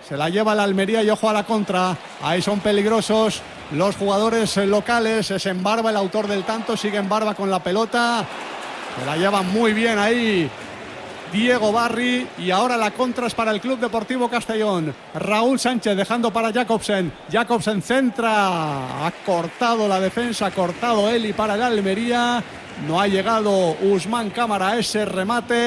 Se la lleva la Almería y ojo a la contra. Ahí son peligrosos los jugadores locales. Es en Barba el autor del tanto. Sigue en Barba con la pelota. Se la lleva muy bien ahí Diego Barry. Y ahora la contra es para el Club Deportivo Castellón. Raúl Sánchez dejando para Jacobsen. Jacobsen centra. Ha cortado la defensa. Ha cortado Eli para la Almería. No ha llegado Usman Cámara a ese remate.